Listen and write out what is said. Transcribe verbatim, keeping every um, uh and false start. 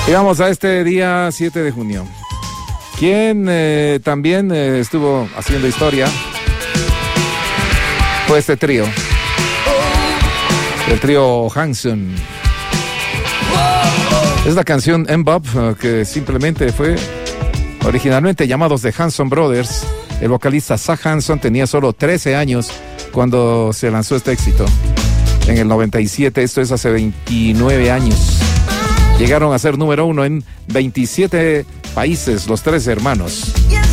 Llegamos a este día siete de junio. Quien eh, también eh, estuvo haciendo historia fue este trío. El trío Hanson. Es la canción M-Bop, que simplemente fue originalmente llamados The Hanson Brothers. El vocalista Zach Hanson tenía solo trece años cuando se lanzó este éxito. En el noventa y siete, esto es hace veintinueve años. Llegaron a ser número uno en veintisiete países, los tres hermanos.